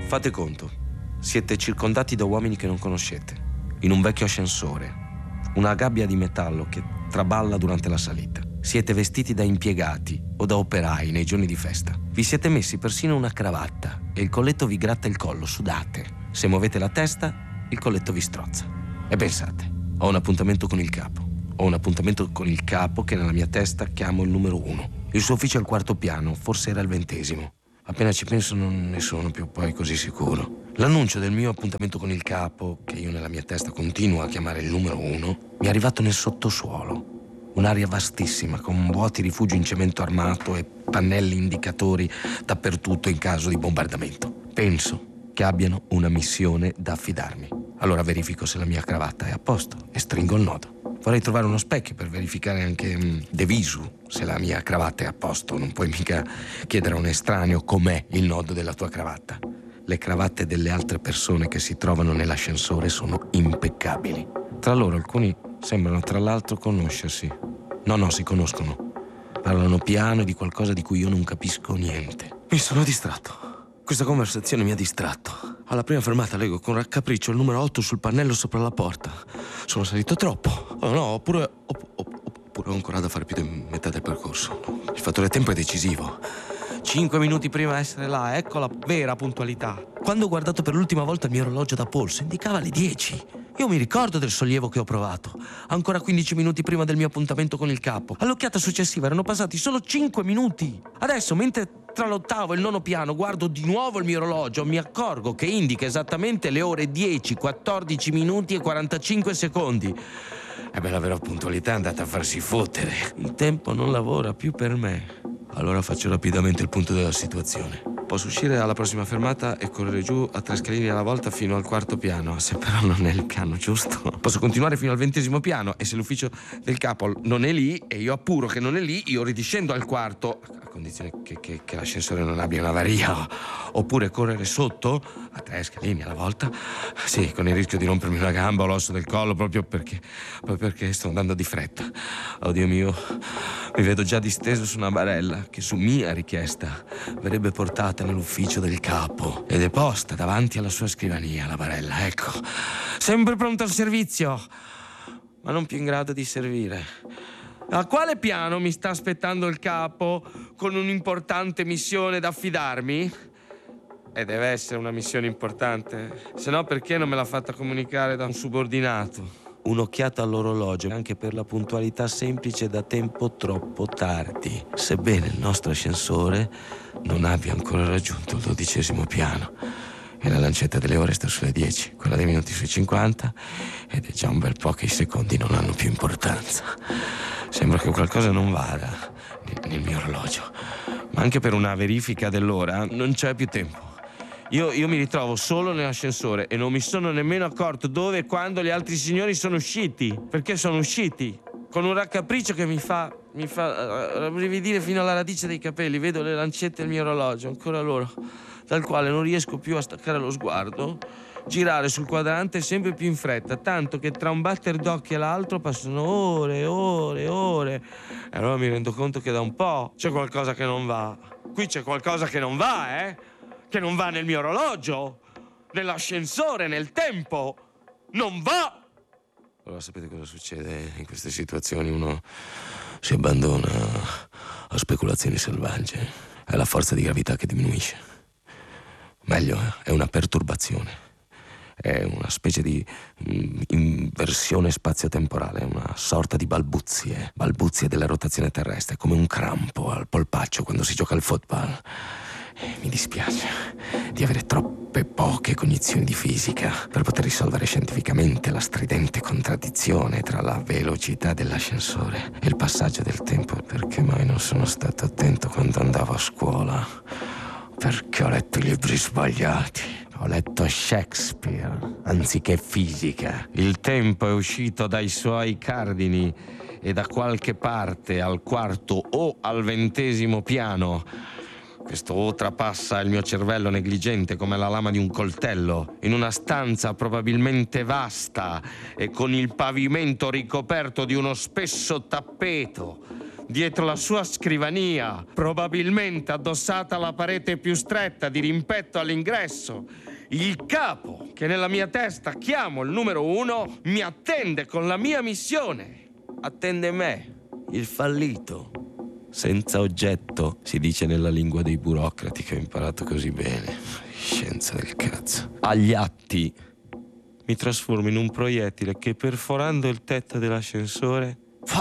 Fate conto, siete circondati da uomini che non conoscete, in un vecchio ascensore, una gabbia di metallo che traballa durante la salita. Siete vestiti da impiegati o da operai nei giorni di festa. Vi siete messi persino una cravatta e il colletto vi gratta il collo, sudate. Se muovete la testa, il colletto vi strozza. E pensate, ho un appuntamento con il capo. Ho un appuntamento con il capo che nella mia testa chiamo il numero 1. Il suo ufficio è al 4º piano, forse era il 20º. Appena ci penso non ne sono più poi così sicuro. L'annuncio del mio appuntamento con il capo, che io nella mia testa continuo a chiamare il numero 1, mi è arrivato nel sottosuolo. Un'area vastissima, con vuoti rifugio in cemento armato e pannelli indicatori dappertutto in caso di bombardamento. Penso che abbiano una missione da affidarmi. Allora verifico se la mia cravatta è a posto e stringo il nodo. Vorrei trovare uno specchio per verificare anche de visu se la mia cravatta è a posto. Non puoi mica chiedere a un estraneo com'è il nodo della tua cravatta. Le cravatte delle altre persone che si trovano nell'ascensore sono impeccabili. Tra loro alcuni sembrano tra l'altro conoscersi. No, si conoscono. Parlano piano e di qualcosa di cui io non capisco niente. Mi sono distratto. Questa conversazione mi ha distratto. Alla prima fermata leggo con raccapriccio il numero 8 sul pannello sopra la porta. Sono salito troppo. Oh no, oppure ho ancora da fare più di metà del percorso. Il fattore tempo è decisivo. 5 minuti prima di essere là, ecco la vera puntualità. Quando ho guardato per l'ultima volta il mio orologio da polso, indicava le 10. Io mi ricordo del sollievo che ho provato. Ancora 15 minuti prima del mio appuntamento con il capo. All'occhiata successiva erano passati solo 5 minuti. Adesso, mentre tra l'8º e il 9º piano guardo di nuovo il mio orologio, mi accorgo che indica esattamente le ore 10, 14 minuti e 45 secondi. E beh, la vera puntualità è andata a farsi fottere. Il tempo non lavora più per me. Allora faccio rapidamente il punto della situazione. Posso uscire alla prossima fermata e correre giù a 3 scalini alla volta fino al 4º piano, se però non è il piano giusto. Posso continuare fino al 20º piano e se l'ufficio del capo non è lì e io appuro che non è lì, io ridiscendo al 4º, a condizione che l'ascensore non abbia un'avaria, oppure correre sotto a 3 scalini alla volta, sì, con il rischio di rompermi una gamba o l'osso del collo proprio perché sto andando di fretta. Oddio mio, mi vedo già disteso su una barella che su mia richiesta verrebbe portata nell'ufficio del capo ed è posta davanti alla sua scrivania, la barella, ecco, sempre pronta al servizio, ma non più in grado di servire. A quale piano mi sta aspettando il capo con un'importante missione da affidarmi? E deve essere una missione importante, se no perché non me l'ha fatta comunicare da un subordinato? Un'occhiata all'orologio, anche per la puntualità semplice da tempo troppo tardi, sebbene il nostro ascensore non abbia ancora raggiunto il 12º piano e la lancetta delle ore sta sulle 10, quella dei minuti sui 50 ed è già un bel po' che i secondi non hanno più importanza. Sembra che qualcosa non vada nel mio orologio, ma anche per una verifica dell'ora non c'è più tempo. Io mi ritrovo solo nell'ascensore e non mi sono nemmeno accorto dove e quando gli altri signori sono usciti. Perché sono usciti? Con un raccapriccio che mi fa rabbrividire fino alla radice dei capelli. Vedo le lancette del mio orologio, ancora loro, dal quale non riesco più a staccare lo sguardo, girare sul quadrante sempre più in fretta, tanto che tra un batter d'occhi e l'altro passano ore e ore e ore. E allora mi rendo conto che da un po' c'è qualcosa che non va. Qui c'è qualcosa che non va, che non va nel mio orologio, nell'ascensore, nel tempo. Non va! Allora sapete cosa succede in queste situazioni? Uno si abbandona a speculazioni selvagge. È la forza di gravità che diminuisce. Meglio, è una perturbazione. È una specie di inversione spazio-temporale, una sorta di balbuzie della rotazione terrestre, come un crampo al polpaccio quando si gioca al football. Mi dispiace di avere troppe poche cognizioni di fisica per poter risolvere scientificamente la stridente contraddizione tra la velocità dell'ascensore e il passaggio del tempo. Perché mai non sono stato attento quando andavo a scuola? Perché ho letto i libri sbagliati? Ho letto Shakespeare anziché fisica. Il tempo è uscito dai suoi cardini e da qualche parte al 4º o al 20º piano. Questo oltrepassa il mio cervello negligente come la lama di un coltello, in una stanza probabilmente vasta e con il pavimento ricoperto di uno spesso tappeto. dietro la sua scrivania, probabilmente addossata alla parete più stretta di rimpetto all'ingresso, il capo, che nella mia testa chiamo il numero 1, mi attende con la mia missione. Attende me, il fallito. Senza oggetto, si dice nella lingua dei burocrati che ho imparato così bene. Scienza del cazzo. Agli atti mi trasformo in un proiettile che, perforando il tetto dell'ascensore,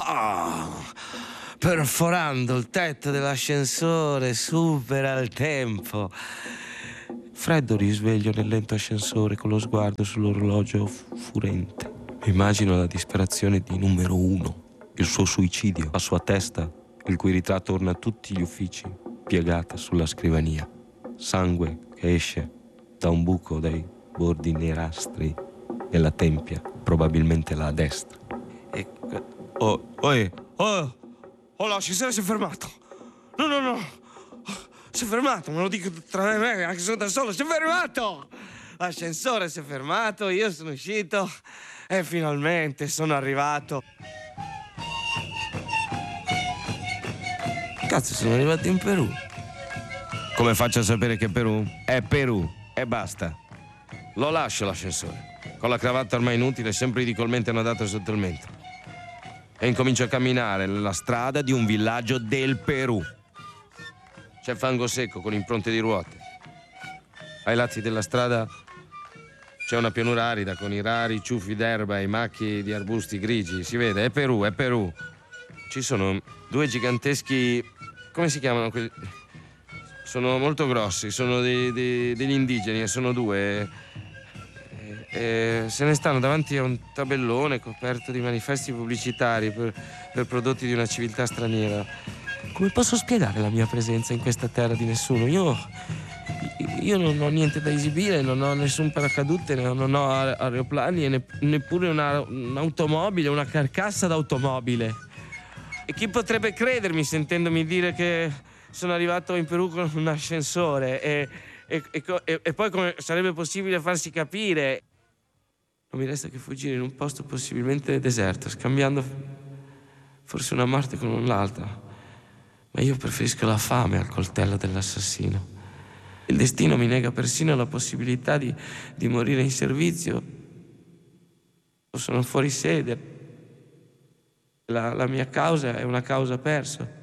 perforando il tetto dell'ascensore, supera il tempo. Freddo risveglio nel lento ascensore con lo sguardo sull'orologio furente. Immagino la disperazione di numero 1, il suo suicidio, la sua testa, il cui ritratto orna tutti gli uffici, piegata sulla scrivania. Sangue che esce da un buco dai bordi nerastri della tempia, probabilmente là a destra. L'ascensore si è fermato. No. Si è fermato, me lo dico tra me, anche se sono da solo, si è fermato! L'ascensore si è fermato, io sono uscito e finalmente sono arrivato. Cazzo, sono arrivato in Perù. Come faccio a sapere che è Perù? È Perù e basta. Lo lascio l'ascensore, con la cravatta ormai inutile, sempre ridicolmente annodata sotto il mento. E incomincio a camminare nella strada di un villaggio del Perù. C'è fango secco con impronte di ruote. Ai lati della strada c'è una pianura arida con i rari ciuffi d'erba e i macchi di arbusti grigi. Si vede, è Perù. Ci sono 2 giganteschi... come si chiamano quelli? Sono molto grossi, sono degli indigeni e sono 2. Se ne stanno davanti a un tabellone coperto di manifesti pubblicitari per prodotti di una civiltà straniera. Come posso spiegare la mia presenza in questa terra di nessuno? Io non ho niente da esibire, non ho nessun paracadute, non ho aeroplani e neppure un'automobile, una carcassa d'automobile. E chi potrebbe credermi sentendomi dire che sono arrivato in Perù con un ascensore? E poi come sarebbe possibile farsi capire? Non mi resta che fuggire in un posto possibilmente deserto, scambiando forse una morte con un'altra. Ma io preferisco la fame al coltello dell'assassino. Il destino mi nega persino la possibilità di morire in servizio. Sono fuori sede. La mia causa è una causa persa.